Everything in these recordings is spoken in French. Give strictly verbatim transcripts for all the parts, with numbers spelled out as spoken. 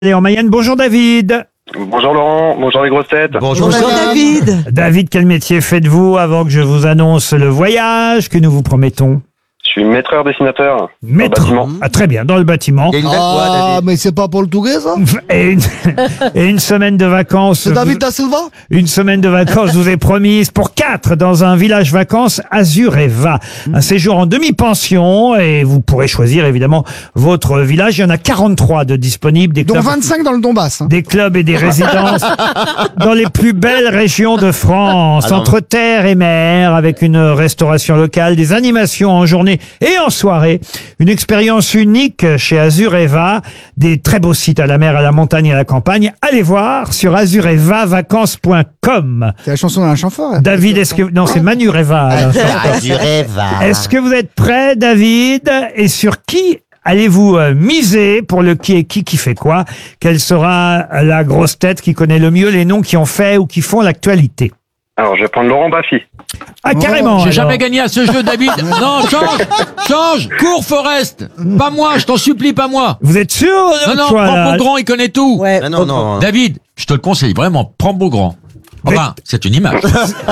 Et en Mayenne, bonjour David. Bonjour Laurent, bonjour les grosses têtes. Bonjour, Bonjour David. David, quel métier faites-vous avant que je vous annonce le voyage que nous vous promettons? Je suis maîtreur dessinateur. Maître. Dans le bâtiment. Ah, très bien, dans le bâtiment. Il y a une belle voix, Ah, David. mais c'est pas pour le Touguet, ça? Et une, et une semaine de vacances. C'est David Da Silva? Une semaine de vacances vous est promise pour quatre dans un village vacances Azureva. Un séjour en demi-pension et vous pourrez choisir évidemment votre village. Il y en a quarante-trois de disponibles. Des Dont clubs, vingt-cinq dans le Donbass. hein. des clubs et des résidences dans les plus belles régions de France, Alors, entre terre et mer, avec une restauration locale, des animations en journée et en soirée. Une expérience unique chez Azureva, des très beaux sites à la mer, à la montagne et à la campagne. Allez voir sur azureva vacances point com. C'est la chanson d'un chanfort. hein. David, est-ce que... Non, c'est Manureva. alors. Azureva. Est-ce que vous êtes prêt, David? Et sur qui allez-vous euh, miser pour le qui est qui, qui fait quoi? Quelle sera la grosse tête qui connaît le mieux les noms qui ont fait ou qui font l'actualité? Alors je vais prendre Laurent Baffy. Ah, carrément. J'ai alors. jamais gagné à ce jeu, David. Non, change, change, cours Forest. Pas moi, je t'en supplie, pas moi. Vous êtes sûr de Non, votre non, choix, prends là Beaugrand, il connaît tout. Ouais. Ah non, non. David, je te le conseille, vraiment, prends Beaugrand. Enfin, c'est une image.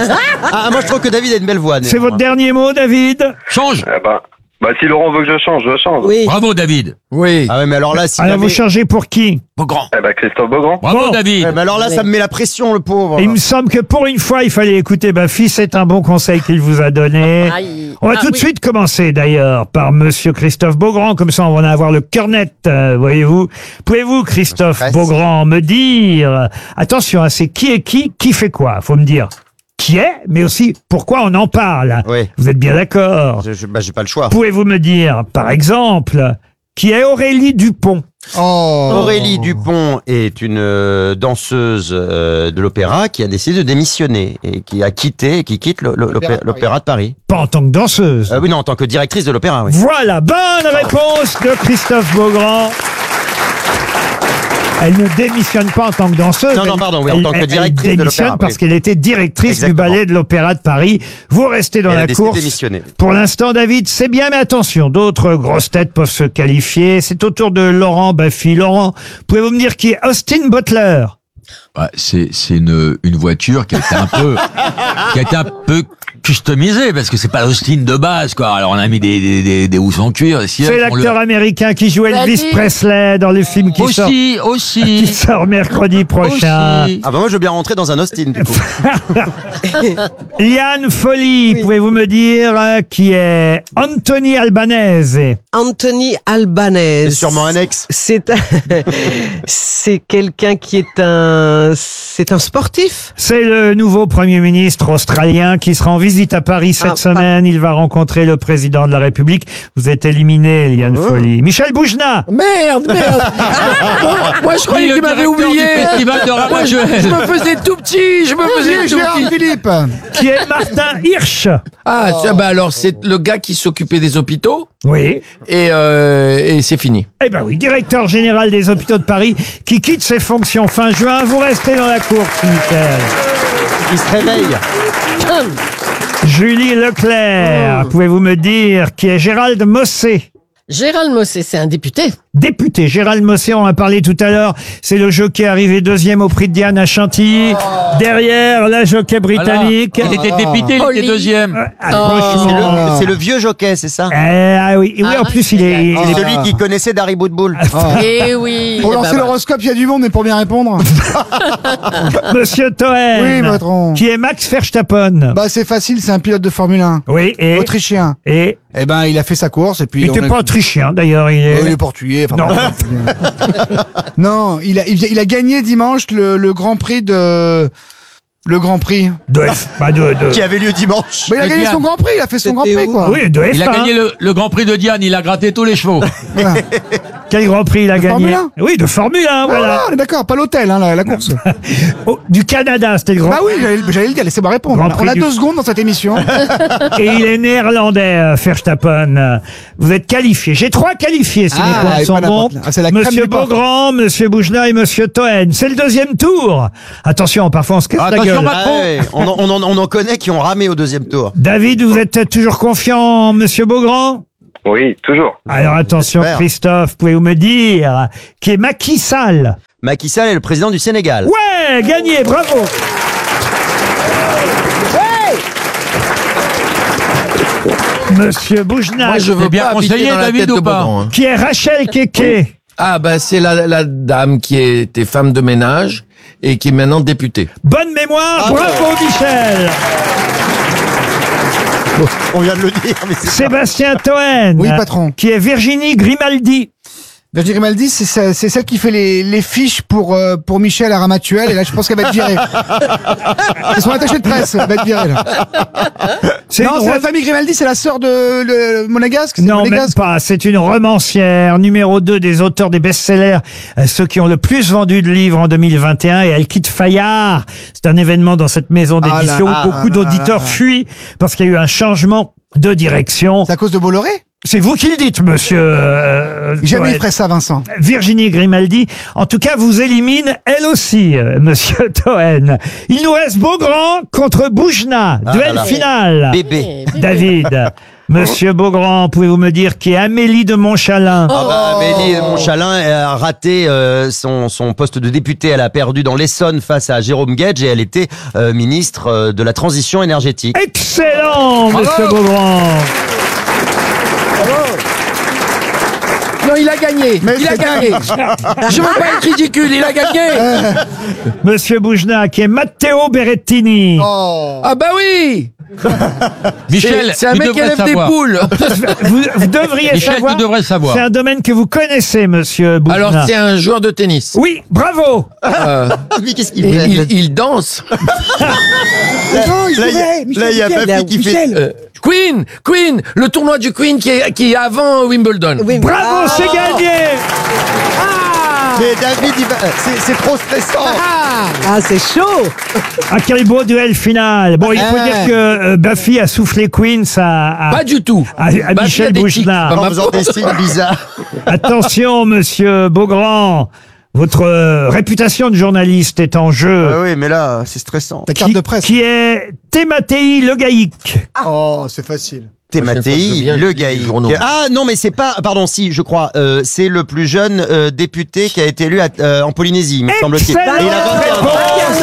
Ah, moi je trouve que David a une belle voix. C'est votre dernier mot, David? Change. Eh ben, bah si Laurent veut que je change, je change. Oui. Bravo, David. Oui. Ah ouais, mais alors là, si Alors, jamais- vous changez pour qui? Beaugrand. Eh ben Christophe Beaugrand. Bravo, Bon. David. Ouais, mais alors là, ça me met la pression, le pauvre. Il me semble que pour une fois, il fallait écouter Baffy. C'est un bon conseil qu'il vous a donné. Aïe. On va Ah, tout de oui. suite commencer d'ailleurs par Monsieur Christophe Beaugrand. Comme ça, on va en avoir le cœur net, euh, voyez-vous. Pouvez-vous, Christophe Stress. Beaugrand, me dire... Attention, hein, c'est qui est qui, qui fait quoi? Faut me dire qui est, mais aussi pourquoi on en parle. Oui. Vous êtes bien d'accord? Je- je- bah, j'ai pas le choix. Pouvez-vous me dire, par exemple, qui est Aurélie Dupont? Oh. Aurélie Dupont est une euh, danseuse euh, de l'opéra qui a décidé de démissionner et qui a quitté, qui quitte le- le- L'Opéra l'opé- de l'opéra de Paris. Pas en tant que danseuse. Euh, oui, non, en tant que directrice de l'opéra, oui. Voilà, bonne réponse de Christophe Beaugrand. Elle ne démissionne pas en tant que danseuse. Non, non, Elle- pardon, oui, en elle- tant que elle directrice de démissionne l'opéra, parce oui. qu'elle était directrice Exactement. du ballet de l'Opéra de Paris. Vous restez dans Elle a la décidé de course. démissionner. Pour l'instant, David, c'est bien, mais attention, d'autres grosses têtes peuvent se qualifier. C'est au tour de Laurent Baffy. Laurent, pouvez-vous me dire qui est Austin Butler? Ouais, c'est, c'est une, une voiture qui a été un peu, qui a été un peu customisée parce que c'est pas l'Austin de base, quoi. Alors on a mis des, des, des, des housses en cuir. Si C'est elles font le- l'acteur américain qui joue Elvis Vas-y. Presley dans le film qui sort, Aussi, qui aussi. sort mercredi prochain. Aussi. Ah bah moi je veux bien rentrer dans un Austin du coup. Liane Folly, pouvez-vous me dire euh, qui est Anthony Albanese? Anthony Albanese. C'est sûrement un ex. C'est un- c'est quelqu'un qui est un c'est un sportif. C'est le nouveau Premier ministre australien qui sera en visite à Paris cette Ah, semaine. Il va rencontrer le président de la République. Vous êtes éliminé, Liane Folly. Michel Boujna, Merde, merde. Ah, moi je croyais Oui, le qu'il m'avait directeur oublié. du festival de Moi, je, Ramageuel. je me faisais tout petit, je me faisais tout Gérard petit. Philippe. qui est Martin Hirsch. Ah, tiens, bah alors c'est le gars qui s'occupait des hôpitaux Oui. et, euh, et c'est fini. Eh ben oui, directeur général des hôpitaux de Paris qui quitte ses fonctions fin juin. Vous restez dans la course, Michel. Il se réveille. Julie Leclerc, pouvez-vous me dire qui est Gérald Mossé? Gérald Mossé, c'est un député. Député, Gérald Mossé, on en a parlé tout à l'heure. C'est le jockey arrivé deuxième au prix de Diane à Chantilly. Derrière, la jockey britannique. Il était député, il Oli. était deuxième. Ah, C'est franchement. le, c'est le vieux jockey, c'est ça? Eh, ah oui, oui, en Ah, plus, il est, il est- Celui qui connaissait Darry Boudboul. Eh oui. Pour eh lancer ben, l'horoscope, il y a du monde, mais pour bien répondre. Monsieur Toen. Oui, patron. Qui est Max Verstappen. Bah, c'est facile, c'est un pilote de Formule un. Oui, et, Autrichien. et, Eh ben, il a fait sa course et puis. il on était a- pas autrichien, d'ailleurs, il Oh, est, il est portugais. enfin, Non. bref. Non, il a, il, il a gagné dimanche le, le Grand Prix de. Le Grand Prix. de F, bah de, de, Qui avait lieu dimanche. Bah, il a Et gagné Diane. son Grand Prix, il a fait son Grand Prix, quoi. oui, de F un. Il a gagné le, le Grand Prix de Diane, il a gratté tous les chevaux. Voilà. Quel Grand Prix il a gagné? Formule un. Oui, de Formule un, Voilà, voilà. on est d'accord, pas l'hôtel, hein, la, la course. Oh, du Canada, c'était le Grand Bah oui, j'allais j'allais le dire, laissez-moi répondre. Grand On a- On Prix a du- deux secondes dans cette émission. Et il est néerlandais, euh, Verstappen. Vous êtes qualifié. J'ai trois qualifiés, si Ah, mes comptes et sont pas bons. n'importe- ah, c'est la crème Monsieur du porc. Beaugrand, Monsieur Boujna et Monsieur Toen. C'est le deuxième tour. Attention, parfois on se casse la Attention, gueule. Macron. Ah ouais, on, en, on, en, on en connaît qui ont ramé au deuxième tour. David, vous êtes toujours confiant en Monsieur Beaugrand? Oui, toujours. Alors attention, Super. Christophe, pouvez-vous me dire qui est Macky Sall? Macky Sall est le président du Sénégal. Ouais, gagné, bravo. Monsieur Boujna, Moi, je veux T'es bien pas habiter conseillé, dans la David, tête ou de pas Beaugrand, hein. qui est Rachel Keke. Ah, bah, c'est la, la dame qui était femme de ménage et qui est maintenant députée. Bonne mémoire, bravo Michel. On vient de le dire, mais c'est Sébastien Toen. Oui, patron. Qui est Virginie Grimaldi. Virginie Grimaldi, c'est ça- c'est celle qui fait les, les fiches pour, euh, pour Michel à Ramatuel, et là, je pense qu'elle va être virée. C'est son attaché de presse, elle va être virée, là. C'est Non, une c'est la re- famille Grimaldi, c'est la sœur de le, monégasque, c'est Non, même monégasque. pas. C'est une romancière, numéro deux des auteurs des best-sellers, euh, ceux qui ont le plus vendu de livres en deux mille vingt et un, et elle quitte Fayard. C'est un événement dans cette maison Ah là d'édition là où beaucoup là là d'auditeurs là. fuient parce qu'il y a eu un changement de direction. C'est à cause de Bolloré? C'est vous qui le dites, monsieur. euh, Jamais il Toen. ferait ça, Vincent. Virginie Grimaldi, en tout cas, vous élimine elle aussi, euh, monsieur Toen. Il nous reste Beaugrand contre Boujna. Ah Duel là là. final. bébé. David. Monsieur Beaugrand, pouvez-vous me dire qui est Amélie de Montchalin? Ah bah, Amélie de Montchalin a raté euh, son, son poste de députée. Elle a perdu dans l'Essonne face à Jérôme Guedj et elle était euh, ministre euh, de la transition énergétique. Excellent, monsieur Beaugrand. Non, il a gagné. Mais il a c'est gagné. Je veux pas être ridicule, il a gagné. Monsieur Boujna, qui est Matteo Berrettini. Oh. Ah, bah oui. Michel, C'est c'est un tu mec qui devrais élève des savoir. poules. Vous, vous devriez Michel, savoir. tu devrais savoir. C'est un domaine que vous connaissez, monsieur Boujna. Alors, c'est un joueur de tennis. Oui, bravo. Euh, Mais qu'est-ce qu'il et fait il, il danse. Là, il y a- là, il y a Bafi qui fait... Euh, Queen, Queen, le tournoi du Queen qui est, qui est avant Wimbledon. Bravo, c'est gagné. Mais David, il va- c'est c'est trop stressant. Ah, c'est chaud. Ah, quel beau duel final. Bon, il faut Ah. dire que euh, Buffy a soufflé Queens à, à, Pas du tout. à- à Bah, Michel il y a des tics. Boujna. Pas En ma faisant faute. des signes bizarres. Attention, monsieur Beaugrand. Votre euh, réputation de journaliste est en jeu. Ah oui, mais là, c'est stressant. Ta carte de presse. Qui est Thématéi Le Gaïc. Oh, c'est facile. T'es Prochaine fois, je Mattei, viens, le je lis gars. les journaux. Ah non, mais c'est pas. Pardon, si, je crois. Euh, c'est le plus jeune euh, député qui a été élu à- euh, en Polynésie, me semble-t-il. Excellent. Et il a vingt et un ans. Réponse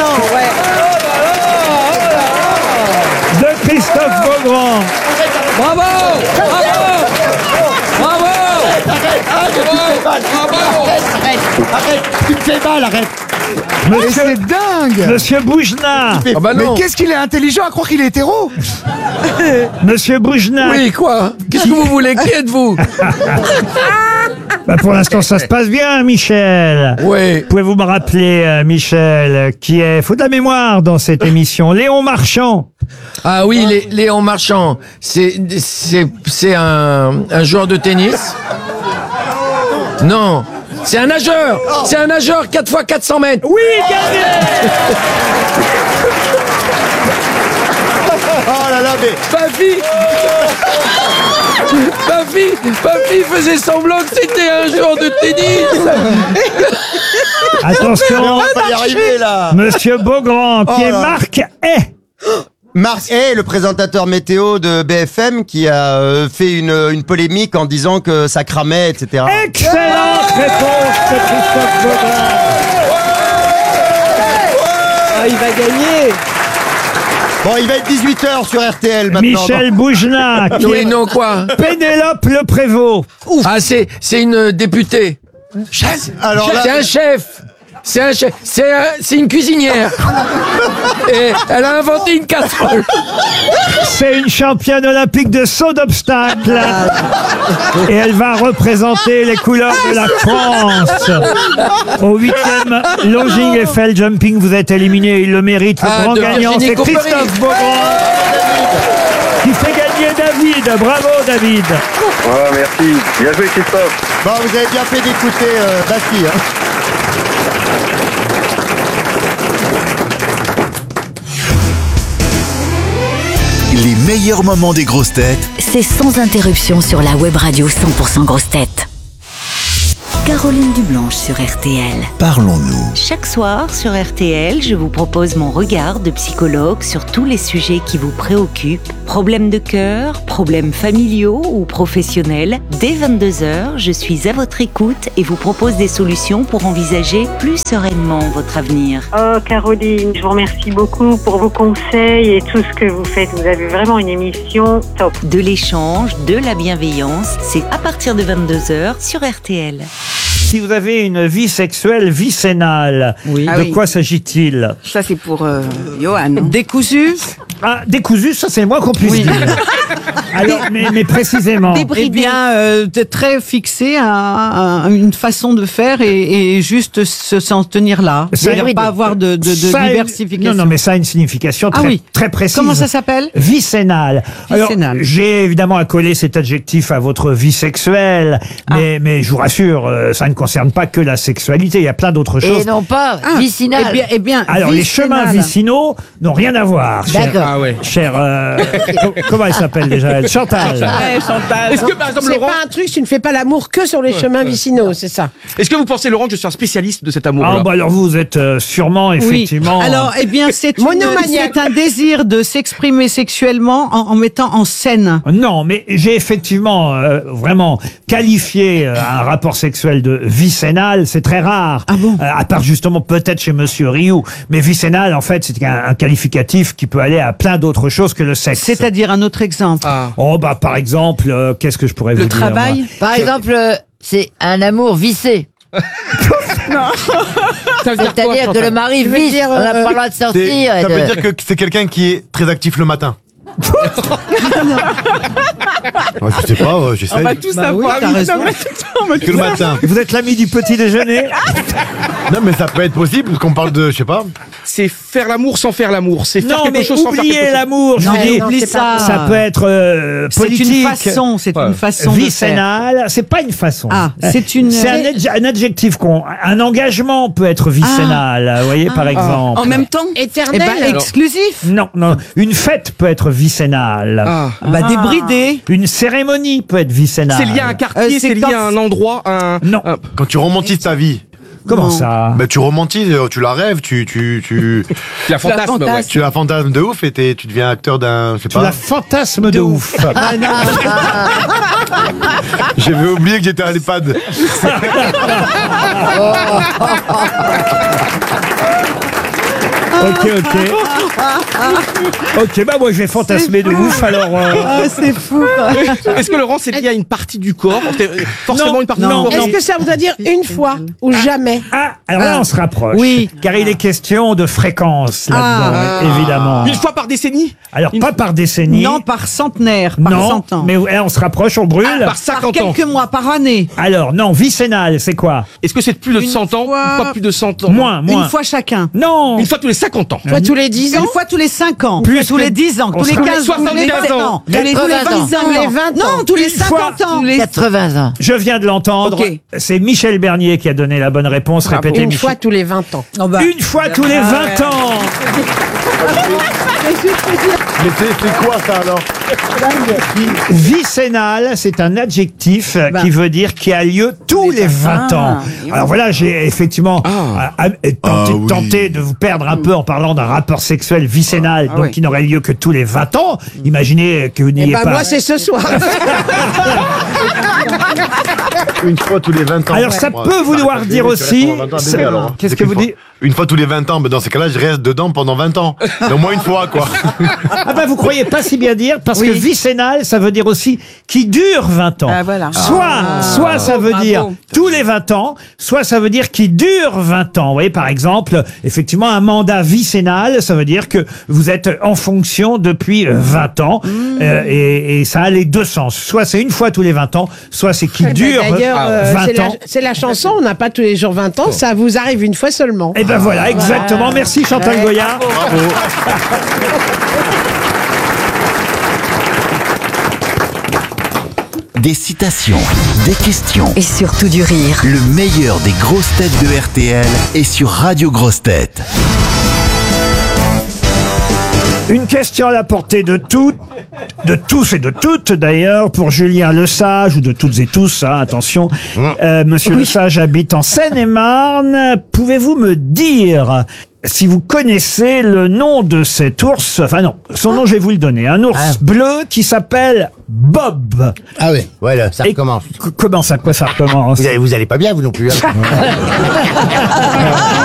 de Christophe Beaugrand. Bravo, bravo, bravo. Arrête, tu me fais mal, arrête. Mais Monsieur, c'est dingue. monsieur Boujna. Ah bah Mais non. qu'est-ce qu'il est intelligent à croire qu'il est hétéro. Monsieur Boujna. Oui, quoi? Qu'est-ce que vous voulez? Qui êtes-vous? Bah, pour l'instant, ça se passe bien, Michel. Oui. Pouvez-vous me rappeler, euh, Michel, qui est, faut de la mémoire dans cette émission, Léon Marchand. Ah oui, Lé- Léon Marchand. C'est, c'est, c'est un, un joueur de tennis. Non. C'est un nageur. C'est un nageur quatre fois quatre cents mètres. Oui, gagné. Oh là là, mais. Bafi Bafi Bafi faisait semblant que c'était un joueur de tennis. Attention, On va pas y arriver là. monsieur Beaugrand, qui Oh est là. Marc Hay. Marc Hay, le présentateur météo de B F M, qui a euh, fait une, une polémique en disant que ça cramait, et cetera. Excellente réponse de Christophe Beaugrand. Ah, il va gagner. Bon, il va être dix-huit heures sur R T L maintenant. Michel Boujna, qui Oui, est non, quoi? Pénélope Le Prévost. Ah, c'est, c'est une députée. Alors là- C'est un chef. C'est un chef. C'est un- c'est une cuisinière. Et elle a inventé une casserole. C'est une championne olympique de saut d'obstacle. Et elle va représenter les couleurs de la France. Au huitième Longing Eiffel Jumping, vous êtes éliminé. Il le mérite. Le Ah, grand de gagnant, Virginie c'est Coupery. Christophe Beaugrand. Qui fait gagner David. Bravo, David. Ouais, merci. Bien joué, Christophe. Bon, vous avez bien fait d'écouter euh, Bafi, hein. Les meilleurs moments des grosses têtes C'est sans interruption sur la web radio cent pour cent grosses têtes. Caroline Dublanche sur R T L. Parlons-nous. Chaque soir sur R T L, je vous propose mon regard de psychologue sur tous les sujets qui vous préoccupent. Problèmes de cœur, problèmes familiaux ou professionnels. Dès vingt-deux heures, je suis à votre écoute et vous propose des solutions pour envisager plus sereinement votre avenir. Oh Caroline, je vous remercie beaucoup pour vos conseils et tout ce que vous faites. Vous avez vraiment une émission top. De l'échange, de la bienveillance, c'est à partir de vingt-deux heures sur R T L. Si vous avez une vie sexuelle vicénale, Oui. de Ah oui. quoi s'agit-il? Ça, c'est pour euh, Johan. Décousu. Ah, décousu, ça c'est le moins qu'on puisse Oui. dire. Alors, mais, mais précisément. Eh bien, euh, t'es très fixé à, à une façon de faire et, et juste se s'en tenir là. Ça- C'est-à-dire pas avoir de, de, de Ça a une- diversification. Non, non, mais ça a une signification Ah très, oui. très précise. Comment ça s'appelle? Vicénale. Alors, Vicénale. j'ai évidemment accolé cet adjectif à votre vie sexuelle, Ah. mais, mais je vous rassure, euh, ça ne concerne pas que la sexualité, il y a plein d'autres Et choses. non pas Ah, vicinal. Eh bien, eh bien, Alors, les chemins vicénale. vicinaux n'ont rien à voir. Cher, D'accord. Ah ouais. cher, euh, co- comment elle s'appelle déjà elle? Chantal. Ouais, Chantal. Est-ce que par exemple C'est Laurent, pas un truc, tu ne fais pas l'amour que sur les chemins vicinaux, c'est ça. est-ce que vous pensez Laurent que je suis un spécialiste de cet amour-là? Ah, bah alors vous êtes euh, sûrement, Oui. effectivement. Alors, eh bien, c'est une- Monomaniaque. c'est un désir de s'exprimer sexuellement en, en mettant en scène. Non, mais j'ai effectivement euh, vraiment qualifié euh, un rapport sexuel de vicénal. C'est très rare. Ah bon Euh, à part justement peut-être chez Monsieur Rioux. Mais vicénal, en fait, c'est un, un qualificatif qui peut aller à plein d'autres choses que le sexe. C'est-à-dire un autre exemple. Ah. Oh bah par exemple, euh, qu'est-ce que je pourrais Le vous dire travail. moi Par exemple, euh, c'est un amour vissé. Ça veut dire quoi, C'est-à-dire que Chantal le mari Tu veux visse, dire, on n'a euh, pas le droit de C'est- sortir. et Ça de- veut dire que c'est quelqu'un qui est très actif le matin. Ah, je sais pas, euh, j'essaye. tout savoir. Bah oui, t'as raison. Que le matin. Vous êtes l'ami du petit déjeuner. Non, mais ça peut être possible, parce qu'on parle de, je sais pas. C'est faire l'amour sans faire l'amour. C'est faire Non, quelque mais chose sans faire quelque oubliez chose. l'amour. Je Non, vous dis, oublie c'est ça. ça peut être euh, C'est politique. une façon, c'est Ouais. une façon de faire. Vicénal, c'est pas une façon. Ah, c'est une- C'est un, adj- un adjectif qu'on, un engagement peut être vicénal. Vous voyez, par exemple. En même temps. Eh Éternel. ben, exclusif. Non, non. Une fête peut être vicénale. Ah. Bah, débridé. Une cérémonie peut être vicénale. C'est lié à un quartier, Euh, c'est c'est lié quand- à un endroit, un. Non. un- Quand tu romantises ta vie, Comment Non. ça bah, tu romantises, euh, tu la rêves, tu, tu, tu, La fantasme, fantasme. ouais. tu la fantasmes de ouf et t'es- tu deviens acteur d'un, je sais Tu la pas. fantasme de ouf. J'avais oublié que j'étais à l'EHPAD. Ok, ok. Ok, bah moi je vais fantasmer de ouf, alors... euh, Ah, c'est fou. Est-ce que Laurent, c'est lié à une partie du corps? C'est, euh, Forcément Non, une partie non, du corps. Est-ce que ça voudrait dire une fois ou jamais? Ah, alors là on se rapproche. Oui. Car il est question de fréquence là-dedans, Ah. évidemment. Une fois par décennie? Alors pas par décennie. Non, par centenaire, par non, cent ans. mais eh, on se rapproche, on brûle. Par Par cinquante ans. quelques mois, par année. Alors non, vicénal, c'est quoi? Est-ce que c'est plus de Une cent ans? fois- Une fois plus de cent ans? Moins, moins. Une fois chacun. Non. Une fois tous les cinquante ans. Une fois tous les dix ans? Une fois tous les cinq ans. Plus tous que- les dix ans. on Tous les sera- quinze ans. Tous les soixante-quinze ans. ans. Tous les quatre-vingts vingt ans. ans. Tous les vingt ans. Non, tous les Une fois- cinquante ans. quatre-vingts ans. Je viens de l'entendre. Ok. C'est Michel Bernier qui a donné la bonne réponse. Répétez, Une Michel. fois tous les vingt ans. Oh bah. Une fois tous les vingt ans. Mais c'est, c'est quoi ça alors? Vicénal, c'est un adjectif euh, Bah. qui veut dire qui a lieu tous les vingt ans. Alors voilà, j'ai effectivement euh, euh, tenté, Ah oui. tenté de vous perdre un peu en parlant d'un rapport sexuel vicénal, donc oui. qui n'aurait lieu que tous les vingt ans. Imaginez que vous Eh n'ayez ben pas... moi c'est ce soir. Une fois tous les vingt ans. Alors ça Moi, peut vouloir arrête, dire bébé, tu restes aussi... pendant vingt ans, bébé, c'est- alors. Qu'est-ce Dès que qu'une vous fois- dites? Une fois tous les vingt ans, ben dans ces cas-là, je reste dedans pendant vingt ans. Mais au moins une fois, quoi. Ah ben vous croyez pas si bien dire, parce Oui. que vicénal, ça veut dire aussi qui dure vingt ans. Ah, voilà. Soit, Ah. soit ça veut Bravo. dire tous les vingt ans, soit ça veut dire qui dure vingt ans. Vous voyez, par exemple, effectivement, un mandat vicénal, ça veut dire que vous êtes en fonction depuis euh, vingt ans, euh, et, et ça a les deux sens. Soit c'est une fois tous les vingt ans, soit c'est qui Eh ben, dure D'ailleurs, euh, c'est vingt la, ans. c'est la chanson, on n'a pas tous les jours vingt ans, ça vous arrive une fois seulement. Et ben voilà, exactement. Merci Chantal Ouais, Goya. Des citations, des questions. Et surtout du rire. Le meilleur des grosses têtes de R T L est sur Radio Grosses Têtes. Une question à la portée de toutes, de tous et de toutes d'ailleurs, pour Julien Lesage, ou de toutes et tous, hein, attention. Euh, Monsieur Lesage habite en Seine-et-Marne. Pouvez-vous me dire si vous connaissez le nom de cet ours? Enfin non, son nom je vais vous le donner. Un ours Ah. bleu qui s'appelle Bob. Ah oui, voilà, ça Et recommence. c- Comment ça, quoi ça recommence? Vous allez, vous allez pas bien, vous non plus. hein.